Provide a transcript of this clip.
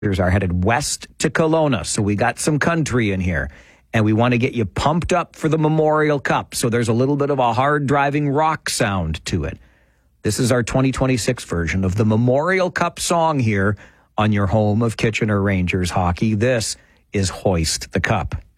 are headed west to Kelowna, so we got some country in here. And we want to get you pumped up for the Memorial Cup, so there's a little bit of a hard-driving rock sound to it. This is our 2026 version of the Memorial Cup song here on your home of Kitchener Rangers hockey. This is Hoist the Cup.